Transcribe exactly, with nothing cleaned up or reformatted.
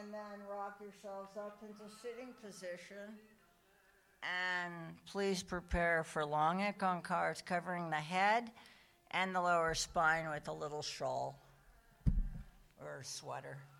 And then rock yourselves up into sitting position. And please prepare for long ekankars covering the head and the lower spine with a little shawl or sweater.